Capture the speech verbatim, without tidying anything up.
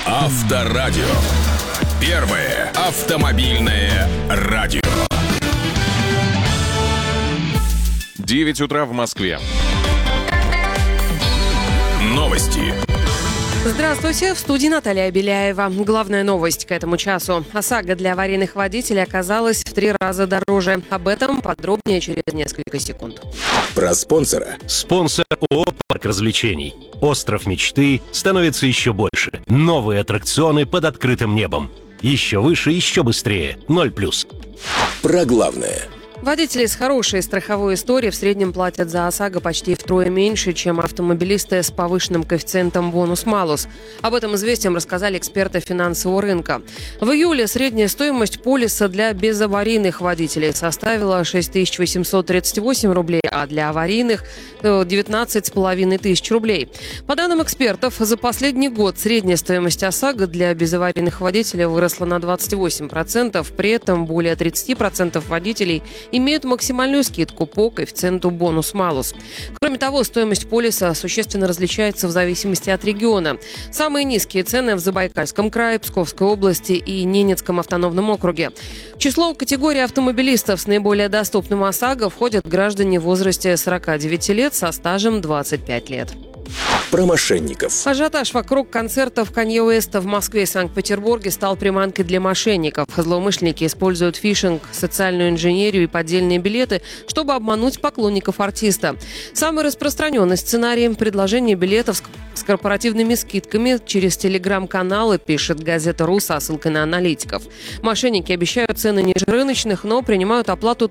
Авторадио. Первое автомобильное радио. девять утра в Москве. Новости. Здравствуйте, в студии Наталья Беляева. Главная новость к этому часу. ОСАГО для аварийных водителей оказалась в три раза дороже. Об этом подробнее через несколько секунд. Про спонсора. Спонсор ООО «Парк развлечений». Остров мечты становится еще больше. Новые аттракционы под открытым небом. Еще выше, еще быстрее. Ноль плюс. Про главное. Водители с хорошей страховой историей в среднем платят за ОСАГО почти втрое меньше, чем автомобилисты с повышенным коэффициентом бонус-малус. Об этом известиям рассказали эксперты финансового рынка. В июле средняя стоимость полиса для безаварийных водителей составила шесть тысяч восемьсот тридцать восемь рублей, а для аварийных – девятнадцать с половиной тысяч рублей. По данным экспертов, за последний год средняя стоимость ОСАГО для безаварийных водителей выросла на двадцать восемь процентов. При этом более тридцать процентов водителей имеют максимальную скидку по коэффициенту бонус-малус. Кроме того, стоимость полиса существенно различается в зависимости от региона. Самые низкие цены в Забайкальском крае, Псковской области и Ненецком автономном округе. В число категории автомобилистов с наиболее доступным ОСАГО входят граждане в возрасте сорока девяти лет со стажем двадцать пять лет. Про мошенников. Ажиотаж вокруг концертов Канье Уэста в Москве и Санкт-Петербурге стал приманкой для мошенников. Злоумышленники используют фишинг, социальную инженерию и поддельные билеты, чтобы обмануть поклонников артиста. Самый распространенный сценарий – предложение билетов с корпоративными скидками через телеграм-каналы, пишет газета «Ру» со ссылкой на аналитиков. Мошенники обещают цены ниже рыночных, но принимают оплату